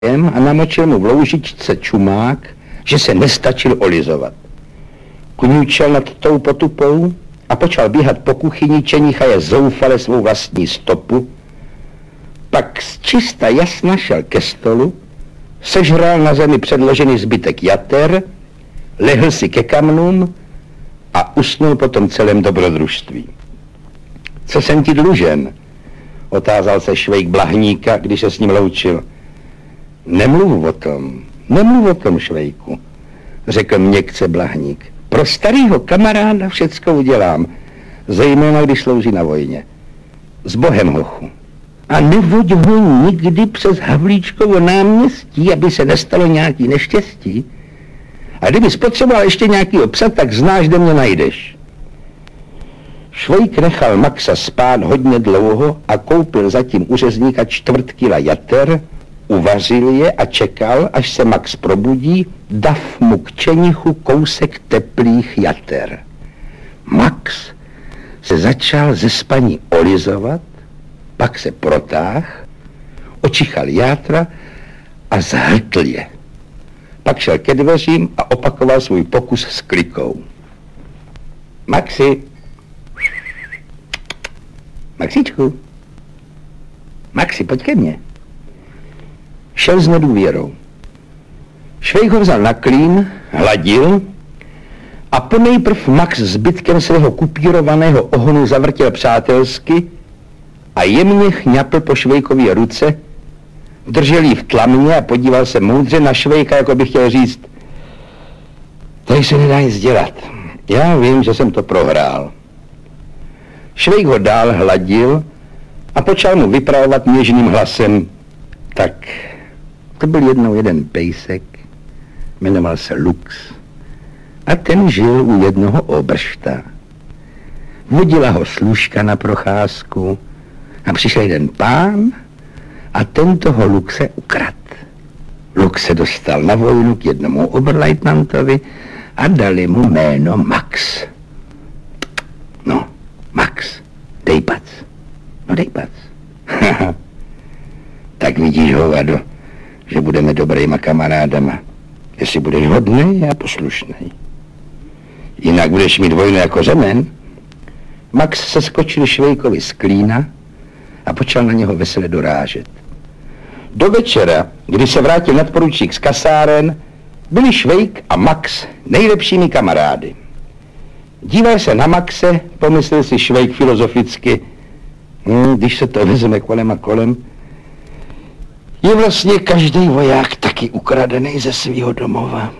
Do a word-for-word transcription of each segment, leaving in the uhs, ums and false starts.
a namočil mu v loužičce čumák, že se nestačil olizovat. Kňučel nad tou potupou a počal běhat po kuchyni, čenichaje zoufale svou vlastní stopu. Pak z čista jasna šel ke stolu, sežral na zemi předložený zbytek jater, lehl si ke kamnům a usnul po tom celém dobrodružství. Co jsem ti dlužen? Otázal se Švejk Blahníka, když se s ním loučil. Nemluv o tom, nemluv o tom, Švejku, řekl měkce Blahník. Pro starýho kamaráda všecko udělám, zejména když slouží na vojně. S Bohem, hochu. A nevoď ho nikdy přes Havlíčkovo náměstí, aby se nestalo nějaký neštěstí. A kdyby spotřeboval ještě nějakýho psa, tak znáš, kde mě najdeš. Švejk nechal Maxa spát hodně dlouho a koupil zatím u řezníka čtvrt kila jater, uvařil je a čekal, až se Max probudí, dav mu k čenichu kousek teplých jater. Max se začal ze spaní olizovat, pak se protáhl, očichal játra a zhrtl je. Pak šel ke dveřím a opakoval svůj pokus s klikou. Maxi, Maxíčku, Maxi, pojď ke mně. Šel s nedůvěrou. Švejk ho vzal na klín, hladil a ponejprv Max zbytkem svého kupírovaného ohonu zavrtěl přátelsky a jemně chňapl po Švejkově ruce, držel jí v tlamě a podíval se moudře na Švejka, jako by chtěl říct: tady se nedá nic dělat. Já vím, že jsem to prohrál. Švejk ho dál hladil a počal mu vypravovat něžným hlasem: tak to byl jednou jeden pejsek, jmenoval se Lux a ten žil u jednoho obršta. Vodila ho služka na procházku a přišel jeden pán a ten toho Luxe ukrad. Lux se dostal na vojnu k jednomu oberleutnantovi a dali mu jméno Max. No, Max, dej pac. No dej pac. Tak vidíš, hovado, že budeme dobrýma kamarádama, jestli budeš hodnej a poslušnej. Jinak budeš mít vojnu jako řemen. Max se skočil Švejkovi z klína a počal na něho vesele dorážet. Do večera, kdy se vrátil nadporučík z kasáren, byli Švejk a Max nejlepšími kamarády. Díval se na Maxe, pomyslel si Švejk filozoficky, hm, když se to vezme kolem a kolem, je vlastně každý voják taky ukradený ze svého domova.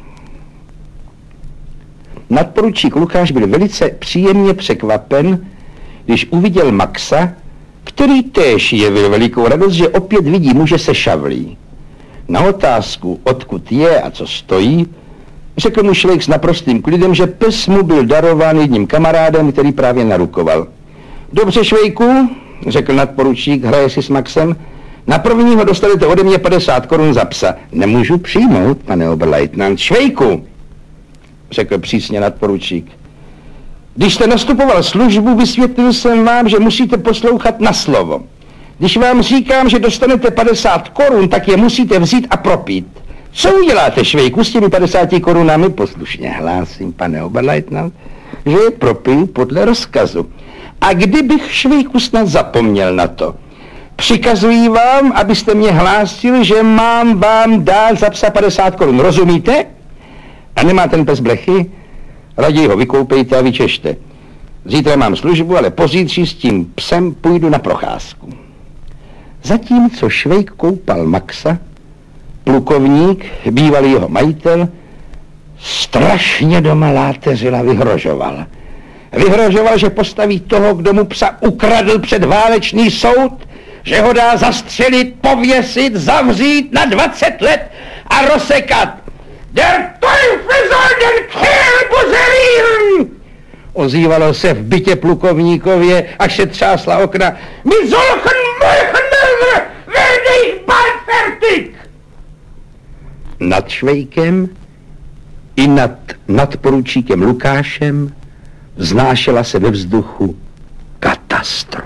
Nadporučík Lukáš byl velice příjemně překvapen, když uviděl Maxa, který též jevil velikou radost, že opět vidí muže se šavlí. Na otázku, odkud je a co stojí, řekl mu Švejk s naprostým klidem, že pes mu byl darován jedním kamarádem, který právě narukoval. Dobře, Švejku, řekl nadporučík, hraje si s Maxem, na prvního dostanete ode mě padesát korun za psa. Nemůžu přijmout, pane oberleutnant. Švejku, řekl přísně nadporučík. Když jste nastupoval službu, vysvětlil jsem vám, že musíte poslouchat na slovo. Když vám říkám, že dostanete padesát korun, tak je musíte vzít a propít. Co uděláte, Švejku, s těmi padesáti korunami? Poslušně hlásím, pane oberleutnant, že je propiju podle rozkazu. A kdybych, Švejku, snad zapomněl na to, přikazuji vám, abyste mě hlásil, že mám vám dát za psa padesát korun. Rozumíte? A nemá ten pes blechy? Raději ho vykoupejte a vyčešte. Zítra mám službu, ale pozítří s tím psem půjdu na procházku. Zatímco Švejk koupal Maxa, plukovník, bývalý jeho majitel, strašně doma láteřil a vyhrožoval. Vyhrožoval, že postaví toho, kdo mu psa ukradl, před válečný soud, že ho dá zastřelit, pověsit, zavřít na dvacet let a rozsekat. Der Teufel soll den Kerl buzzerieren! Ozývalo se v bytě plukovníkově, až se třásla okna. Mit solchen Meuchenmörder werde ich bald fertig! Nad Švejkem i nad nadporučíkem Lukášem vznášela se ve vzduchu katastrofa.